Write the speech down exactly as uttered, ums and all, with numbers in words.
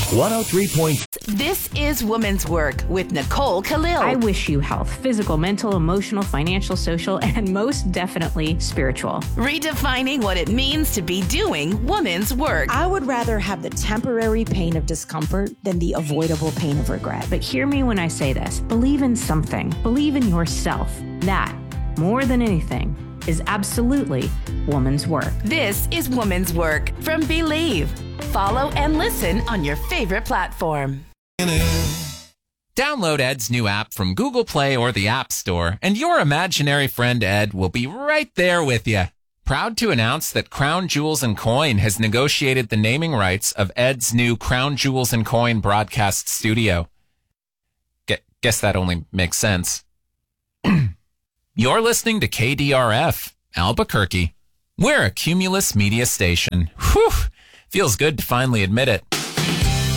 one oh three point This is Woman's Work with Nicole Khalil. I wish you health, physical, mental, emotional, financial, social, and most definitely spiritual. Redefining what it means to be doing woman's work. I would rather have the temporary pain of discomfort than the avoidable pain of regret. But hear me when I say this. Believe in something. Believe in yourself. That, more than anything, is absolutely woman's work. This is Woman's Work from Believe. Follow and listen on your favorite platform. Download Ed's new app from Google Play or the App Store, and your imaginary friend Ed will be right there with you. Proud to announce that Crown Jewels and Coin has negotiated the naming rights of Ed's new Crown Jewels and Coin broadcast studio. Gu- guess that only makes sense. You're listening to K D R F, Albuquerque. We're a Cumulus media station. Whew! Feels good to finally admit it.